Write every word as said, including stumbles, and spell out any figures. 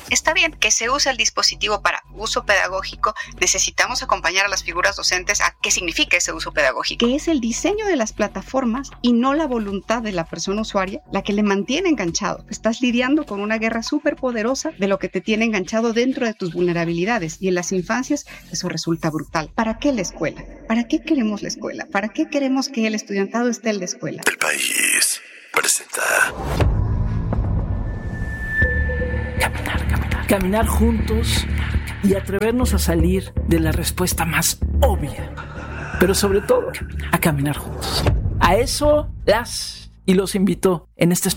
Está bien que se use el dispositivo para uso pedagógico, necesitamos acompañar a las figuras docentes a qué significa ese uso pedagógico. Que es el diseño de las plataformas y no la voluntad de la persona usuaria la que le mantiene enganchado. Estás lidiando con una guerra súper poderosa de lo que te tiene enganchado dentro de tus vulnerabilidades, y en las infancias eso resulta brutal. ¿Para qué la escuela? ¿Para qué queremos la escuela? ¿Para qué queremos que el estudiantado esté en la escuela? El País presenta Caminar, caminar, caminar juntos y atrevernos a salir de la respuesta más obvia, pero sobre todo a caminar juntos. A eso las y los invito en este espacio.